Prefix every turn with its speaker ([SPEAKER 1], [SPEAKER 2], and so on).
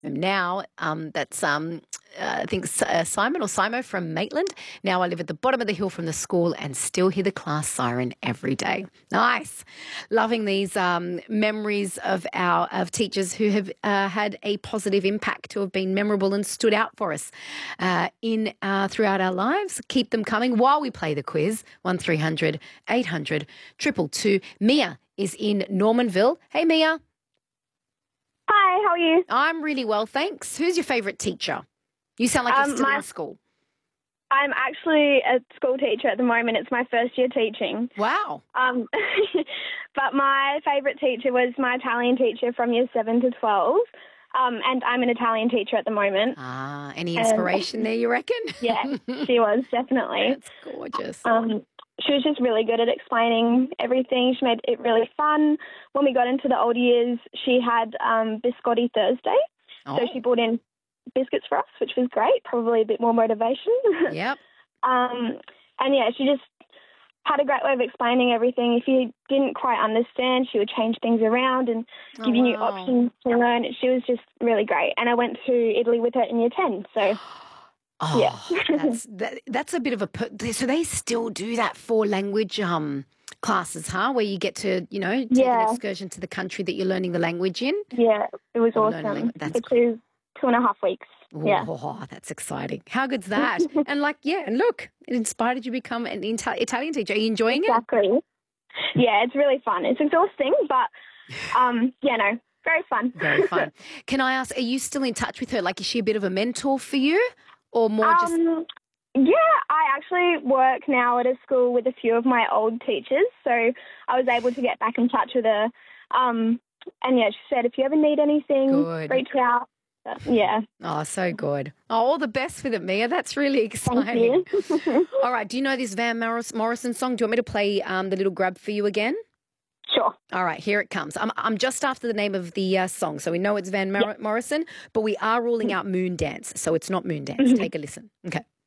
[SPEAKER 1] Now, that's I think Simon or Simo from Maitland. Now I live at the bottom of the hill from the school and still hear the class siren every day. Nice, loving these memories of teachers who have had a positive impact, who have been memorable and stood out for us in throughout our lives. Keep them coming while we play the quiz. 1300 800 222. Mia is in Normanville. Hey, Mia.
[SPEAKER 2] Hi, how are you?
[SPEAKER 1] I'm really well, thanks. Who's your favourite teacher? You sound like you're still in school.
[SPEAKER 2] I'm actually a school teacher at the moment. It's my first year teaching.
[SPEAKER 1] Wow.
[SPEAKER 2] But my favourite teacher was my Italian teacher from year 7 to 12. And I'm an Italian teacher at the moment.
[SPEAKER 1] Ah, any inspiration there, you reckon?
[SPEAKER 2] Yeah, she was, definitely.
[SPEAKER 1] That's gorgeous.
[SPEAKER 2] She was just really good at explaining everything. She made it really fun. When we got into the older years, she had Biscotti Thursday.
[SPEAKER 1] Oh.
[SPEAKER 2] So she brought in biscuits for us, which was great, probably a bit more motivation.
[SPEAKER 1] Yep.
[SPEAKER 2] And, yeah, she just had a great way of explaining everything. If you didn't quite understand, she would change things around and give you new options to learn. She was just really great. And I went to Italy with her in year 10, so...
[SPEAKER 1] Oh,
[SPEAKER 2] yeah.
[SPEAKER 1] that's a bit of a... So they still do that for language classes, huh? Where you get to, take an excursion to the country that you're learning the language in?
[SPEAKER 2] Yeah, it was awesome.
[SPEAKER 1] That's
[SPEAKER 2] for 2.5 weeks. Yeah.
[SPEAKER 1] Oh, that's exciting. How good's that? And look, it inspired you to become an Italian teacher. Are you enjoying it?
[SPEAKER 2] Exactly. Yeah, it's really fun. It's exhausting, but, very fun.
[SPEAKER 1] Very fun. Can I ask, are you still in touch with her? Like, is she a bit of a mentor for you? Or more just...
[SPEAKER 2] Yeah, I actually work now at a school with a few of my old teachers, so I was able to get back in touch with her. And, yeah, she said, if you ever need anything, reach out. Yeah.
[SPEAKER 1] Oh, so good. Oh, all the best with it, Mia. That's really exciting.
[SPEAKER 2] Thank you.
[SPEAKER 1] All right, do you know this Van Morrison song? Do you want me to play the little grab for you again?
[SPEAKER 2] Sure.
[SPEAKER 1] All right, here it comes. I'm just after the name of the song, so we know it's Van Morrison, but we are ruling out Moon Dance, so it's not Moon Dance. Take a listen. Okay.